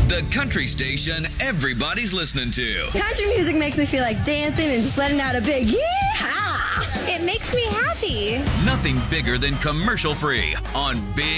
The country station everybody's listening to. Country music makes me feel like dancing and just letting out a big yee-haw. It makes me happy. Nothing bigger than commercial free on Big